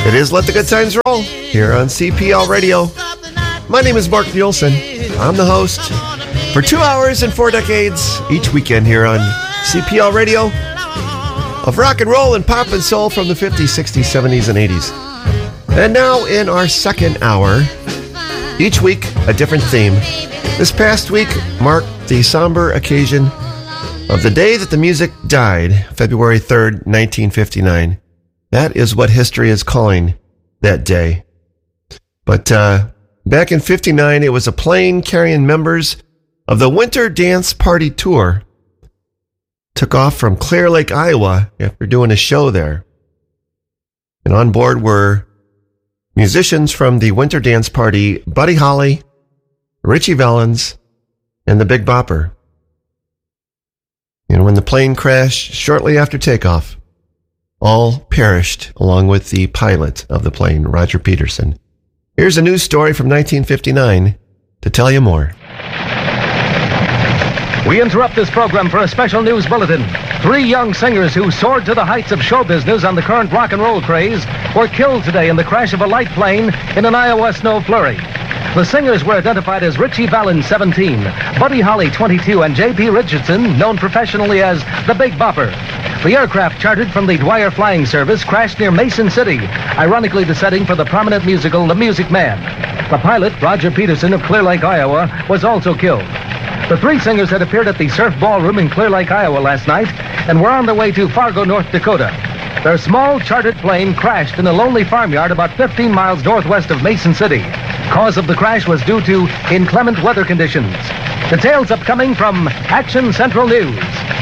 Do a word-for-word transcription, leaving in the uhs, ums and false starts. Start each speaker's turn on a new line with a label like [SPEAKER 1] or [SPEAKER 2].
[SPEAKER 1] It is Let the Good Times Roll here on C P L Radio. My name is Mark Nielsen. I'm the host for two hours and four decades each weekend here on C P L Radio of rock and roll and pop and soul from the fifties, sixties, seventies, and eighties. And now in our second hour, each week a different theme. This past week marked the somber occasion of the day that the music died, February third, nineteen fifty-nine. That is what history is calling that day. But uh, back in fifty-nine, it was a plane carrying members of the Winter Dance Party Tour. Took off from Clear Lake, Iowa after doing a show there. And on board were musicians from the Winter Dance Party, Buddy Holly, Ritchie Valens, and the Big Bopper. And when the plane crashed shortly after takeoff, all perished along with the pilot of the plane, Roger Peterson. Here's a news story from nineteen fifty-nine to tell you more.
[SPEAKER 2] We interrupt this program for a special news bulletin. Three young singers who soared to the heights of show business on the current rock and roll craze were killed today in the crash of a light plane in an Iowa snow flurry. The singers were identified as Ritchie Valens, seventeen, Buddy Holly, twenty-two, and J P Richardson, known professionally as the Big Bopper. The aircraft chartered from the Dwyer Flying Service crashed near Mason City, ironically the setting for the prominent musical The Music Man. The pilot, Roger Peterson of Clear Lake, Iowa, was also killed. The three singers had appeared at the Surf Ballroom in Clear Lake, Iowa last night and were on their way to Fargo, North Dakota. Their small chartered plane crashed in a lonely farmyard about fifteen miles northwest of Mason City. Cause of the crash was due to inclement weather conditions. Details upcoming from Action Central News.